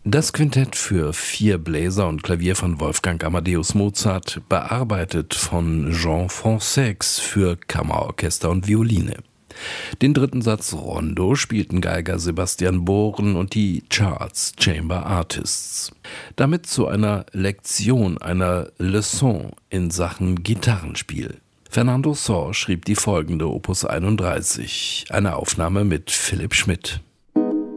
Das Quintett für 4 Bläser und Klavier von Wolfgang Amadeus Mozart, bearbeitet von Jean Francex für Kammerorchester und Violine. Den 3. Satz Rondo spielten Geiger Sebastian Bohren und die Charles Chamber Artists. Damit zu einer Lektion, einer Leçon in Sachen Gitarrenspiel. Fernando Sor schrieb die folgende Opus 31, eine Aufnahme mit Philipp Schmidt.